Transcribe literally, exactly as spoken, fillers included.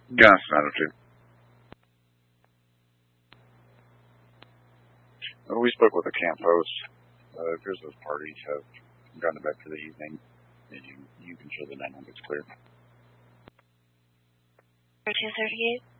Gas nine oh two. Uh, we spoke with the camp host. Uh, it appears those parties have gone back for the evening, and you, you can show the nine hundred's clear. two thirty-eight.